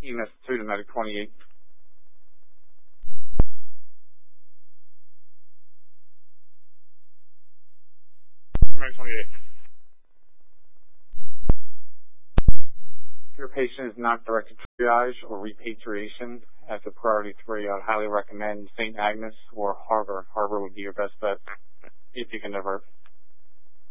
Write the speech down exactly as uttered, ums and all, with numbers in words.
E M S two to Medic twenty-eight. Medic twenty-eight. If your patient is not directed to triage or repatriation as a priority three, I would highly recommend Saint Agnes or Harbor. Harbor would be your best bet if you can divert.